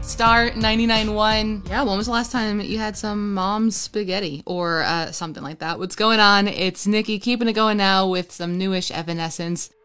Star 99.1. Yeah, when was the last time you had some mom's spaghetti or something like that? What's going on? It's Nikki keeping it going now with some newish Evanescence.